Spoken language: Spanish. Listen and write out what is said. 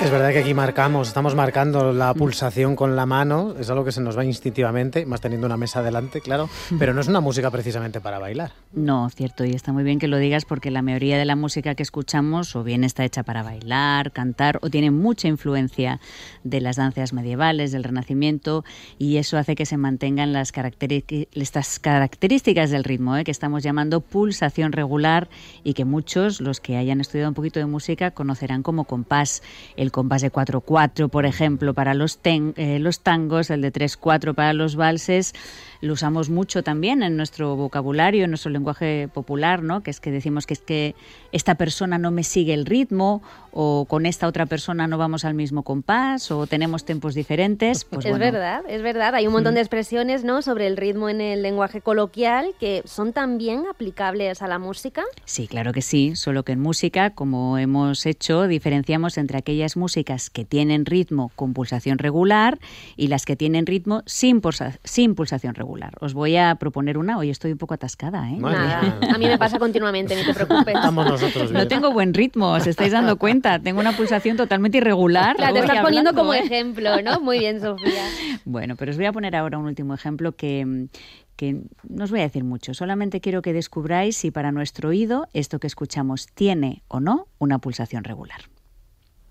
Es verdad que aquí estamos marcando la pulsación con la mano, es algo que se nos va instintivamente, más teniendo una mesa delante, claro, pero no es una música precisamente para bailar. No, cierto, y está muy bien que lo digas porque la mayoría de la música que escuchamos o bien está hecha para bailar, cantar o tiene mucha influencia de las danzas medievales, del Renacimiento, y eso hace que se mantengan estas características del ritmo, que estamos llamando pulsación regular y que muchos, los que hayan estudiado un poquito de música, conocerán como compás. El compás de 4/4, por ejemplo, para los tangos, el de 3/4 para los valses, lo usamos mucho también en nuestro vocabulario, en nuestro lenguaje popular, ¿no? Que es que decimos que es que esta persona no me sigue el ritmo, o con esta otra persona no vamos al mismo compás, o tenemos tempos diferentes. Pues es verdad. Hay un montón de expresiones, ¿no?, sobre el ritmo en el lenguaje coloquial que son también aplicables a la música. Sí, claro que sí, solo que en música, como hemos hecho, diferenciamos entre aquellas músicas que tienen ritmo con pulsación regular y las que tienen ritmo sin pulsación regular. Os voy a proponer una. Hoy estoy un poco atascada, ¿eh? Nada, a mí me pasa continuamente, ni te preocupes. Estamos nosotros bien. No tengo buen ritmo, os estáis dando cuenta. Tengo una pulsación totalmente irregular. Claro, te estás poniendo como ejemplo, ¿no? Muy bien, Sofía. Bueno, pero os voy a poner ahora un último ejemplo que no os voy a decir mucho. Solamente quiero que descubráis si para nuestro oído esto que escuchamos tiene o no una pulsación regular.